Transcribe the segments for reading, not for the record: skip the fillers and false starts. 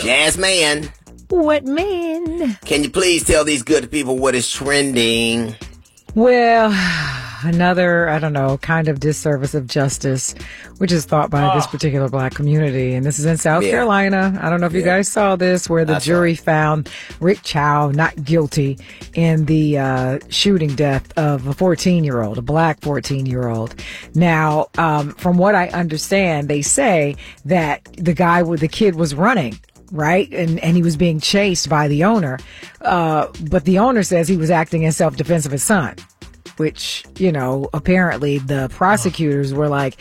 Jasmine. What man? Can you please tell these good people what is trending? Well, another, I don't know, kind of disservice of justice, which is thought by this particular black community. And this is in South Carolina. I don't know if you guys saw this, where the jury found Rick Chow not guilty in the shooting death of a 14-year-old, a black 14-year-old. Now, from what I understand, they say that the kid was running. Right. And he was being chased by the owner. But the owner says he was acting in self-defense of his son, which, apparently the prosecutors were like,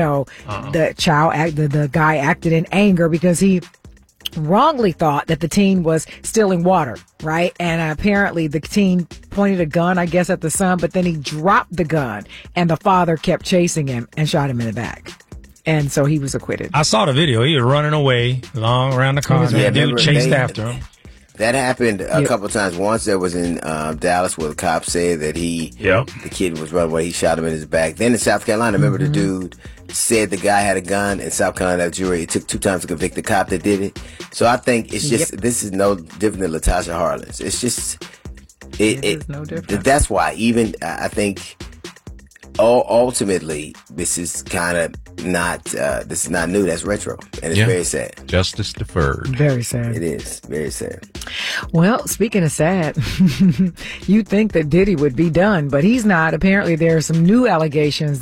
the guy acted in anger because he wrongly thought that the teen was stealing water. Right. And apparently the teen pointed a gun, I guess, at the son, but then he dropped the gun and the father kept chasing him and shot him in the back. And so he was acquitted. I saw the video. He was running away long around the corner. Yeah, dude chased after him. That happened a couple times. Once there was in Dallas where the cop said that the kid was running away. He shot him in his back. Then in South Carolina, remember the dude said the guy had a gun. In South Carolina, jury, it took 2 times to convict the cop that did it. So I think it's just, this is no different than Latasha Harlins. It's just, it is no different. That's why even, I think, ultimately, this is kind of not, this is not new. That's retro. And it's very sad. Justice deferred. Very sad. It is. Very sad. Well, speaking of sad, you'd think that Diddy would be done, but he's not. Apparently, there are some new allegations